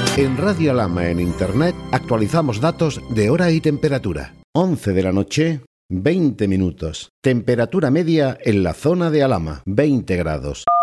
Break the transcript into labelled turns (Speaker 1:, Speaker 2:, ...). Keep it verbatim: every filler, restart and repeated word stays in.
Speaker 1: En Radio Alhama en Internet actualizamos datos de hora y temperatura. once de la noche, veinte minutos. Temperatura media en la zona de Alhama, veinte grados.